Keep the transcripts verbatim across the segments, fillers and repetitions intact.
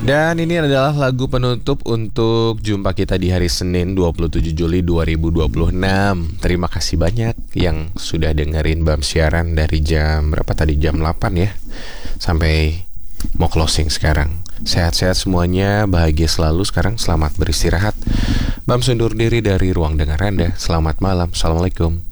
Dan ini adalah lagu penutup untuk jumpa kita di hari Senin dua puluh tujuh Juli dua ribu dua puluh enam. Terima kasih banyak yang sudah dengerin Bam siaran dari jam berapa tadi? Jam delapan ya, sampai mau closing sekarang. Sehat-sehat semuanya, bahagia selalu. Sekarang selamat beristirahat. Bam sundur diri dari ruang dengar Anda. Selamat malam. Assalamualaikum.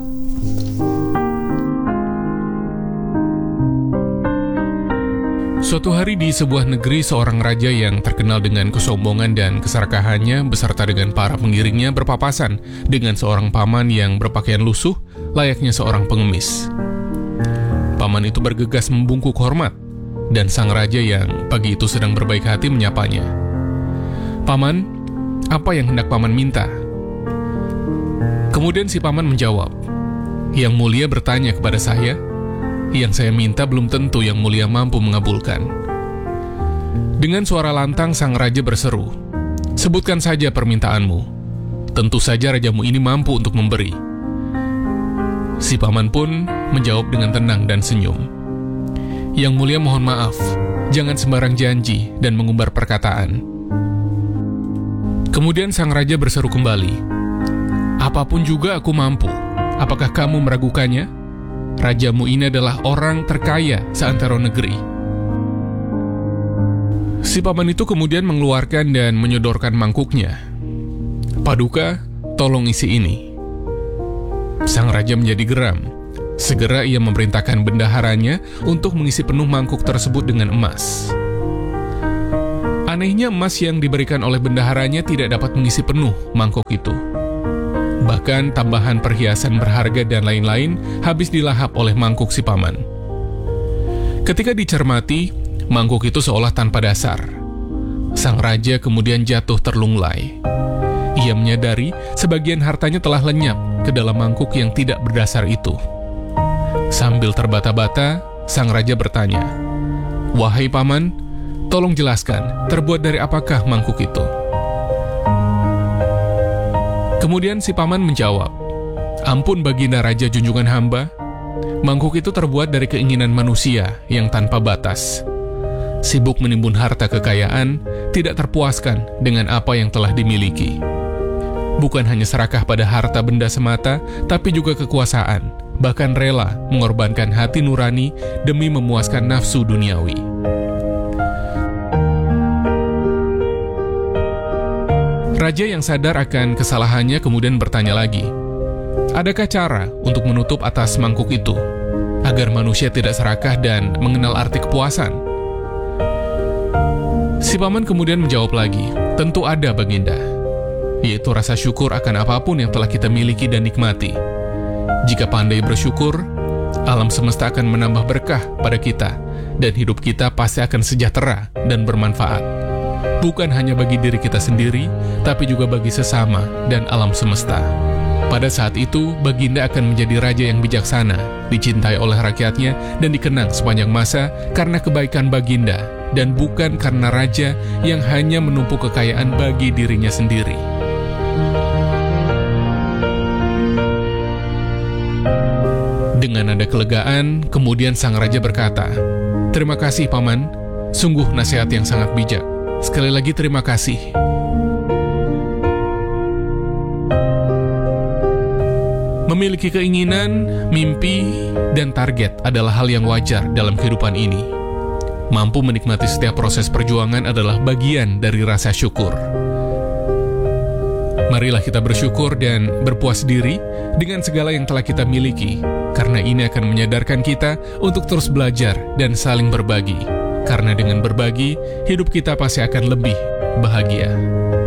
Suatu hari di sebuah negeri, seorang raja yang terkenal dengan kesombongan dan keserakahannya beserta dengan para pengiringnya berpapasan dengan seorang paman yang berpakaian lusuh layaknya seorang pengemis. Paman itu bergegas membungkuk hormat, dan sang raja yang pagi itu sedang berbaik hati menyapanya. "Paman, apa yang hendak paman minta?" Kemudian si paman menjawab, "Yang mulia bertanya kepada saya. Yang saya minta belum tentu yang mulia mampu mengabulkan." Dengan suara lantang sang raja berseru, "Sebutkan saja permintaanmu. Tentu saja rajamu ini mampu untuk memberi." Si paman pun menjawab dengan tenang dan senyum, "Yang mulia mohon maaf, jangan sembarang janji dan mengumbar perkataan." Kemudian sang raja berseru kembali, "Apapun juga aku mampu. Apakah kamu meragukannya? Rajamu ini adalah orang terkaya seantero negeri." Si paman itu kemudian mengeluarkan dan menyodorkan mangkuknya. "Paduka, tolong isi ini." Sang raja menjadi geram. Segera ia memerintahkan bendaharanya untuk mengisi penuh mangkuk tersebut dengan emas. Anehnya, emas yang diberikan oleh bendaharanya tidak dapat mengisi penuh mangkuk itu. Bahkan tambahan perhiasan berharga dan lain-lain habis dilahap oleh mangkuk si paman. Ketika dicermati, mangkuk itu seolah tanpa dasar. Sang raja kemudian jatuh terlunglai. Ia menyadari sebagian hartanya telah lenyap ke dalam mangkuk yang tidak berdasar itu. Sambil terbata-bata, sang raja bertanya, "Wahai paman, tolong jelaskan, terbuat dari apakah mangkuk itu?" Kemudian si paman menjawab, "Ampun baginda raja junjungan hamba, mangkuk itu terbuat dari keinginan manusia yang tanpa batas. Sibuk menimbun harta kekayaan, tidak terpuaskan dengan apa yang telah dimiliki. Bukan hanya serakah pada harta benda semata, tapi juga kekuasaan, bahkan rela mengorbankan hati nurani demi memuaskan nafsu duniawi." Raja yang sadar akan kesalahannya kemudian bertanya lagi, "Adakah cara untuk menutup atas mangkuk itu, agar manusia tidak serakah dan mengenal arti kepuasan?" Si paman kemudian menjawab lagi, "Tentu ada baginda, yaitu rasa syukur akan apapun yang telah kita miliki dan nikmati. Jika pandai bersyukur, alam semesta akan menambah berkah pada kita, dan hidup kita pasti akan sejahtera dan bermanfaat. Bukan hanya bagi diri kita sendiri, tapi juga bagi sesama dan alam semesta. Pada saat itu, baginda akan menjadi raja yang bijaksana, dicintai oleh rakyatnya, dan dikenang sepanjang masa karena kebaikan baginda, dan bukan karena raja yang hanya menumpuk kekayaan bagi dirinya sendiri." Dengan nada kelegaan, kemudian sang raja berkata, "Terima kasih paman, sungguh nasihat yang sangat bijak. Sekali lagi terima kasih." Memiliki keinginan, mimpi, dan target adalah hal yang wajar dalam kehidupan ini. Mampu menikmati setiap proses perjuangan adalah bagian dari rasa syukur. Marilah kita bersyukur dan berpuas diri dengan segala yang telah kita miliki, karena ini akan menyadarkan kita untuk terus belajar dan saling berbagi. Karena dengan berbagi, hidup kita pasti akan lebih bahagia.